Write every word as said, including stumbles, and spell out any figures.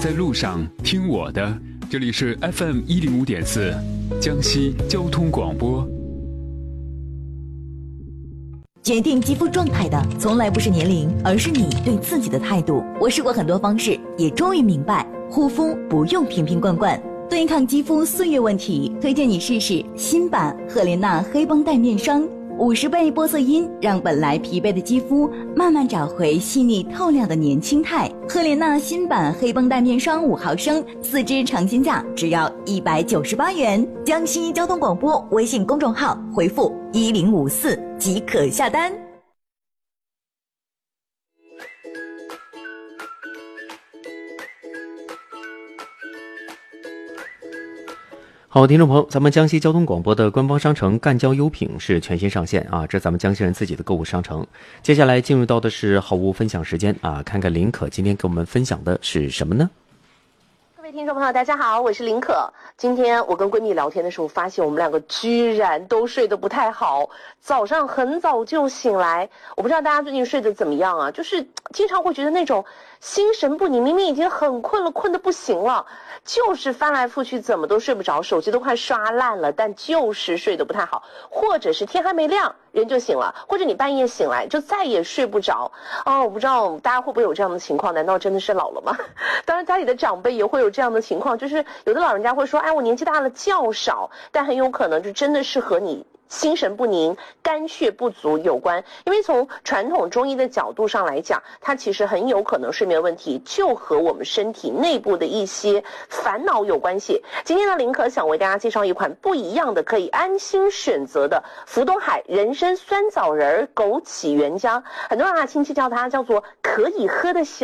在路上听我的，这里是 F M 一零五点四，江西交通广播。 决定肌肤状态的从来不是年龄，而是你对自己的态度。我试过很多方式，也终于明白，护肤不用瓶瓶罐罐。对抗肌肤岁月问题，推荐你试试新版赫莲娜黑绷带面霜。五十倍玻色因让本来疲惫的肌肤慢慢找回细腻透亮的年轻态。赫莲娜新版黑绷带面霜五毫升，四支尝鲜价只要一百九十八元。江西交通广播微信公众号回复一零五四即可下单。 好，听众朋友，咱们江西交通广播的官方商城赣交优品是全新上线啊，这是咱们江西人自己的购物商城。接下来进入到的是好物分享时间啊，看看林可今天给我们分享的是什么呢？ 各位听众朋友大家好，我是林可。今天我跟闺蜜聊天的时候发现我们两个居然都睡得不太好，早上很早就醒来。我不知道大家最近睡得怎么样啊，就是经常会觉得那种心神不宁，明明已经很困了，困得不行了，就是翻来覆去怎么都睡不着，手机都快刷烂了，但就是睡得不太好。或者是天还没亮人就醒了，或者你半夜醒来就再也睡不着。哦，我不知道大家会不会有这样的情况，难道真的是老了吗？当然家里的长辈也会有这样的情况，就是有的老人家会说，哎，我年纪大了觉少，但很有可能就真的是和你心神不宁、肝血不足有关。因为从传统中医的角度上来讲，它其实很有可能睡眠问题就和我们身体内部的一些烦恼有关系。今天呢，林可想为大家介绍一款不一样的可以安心选择的福东海人参酸枣仁枸杞原浆，很多人啊亲戚叫它叫做可以喝的小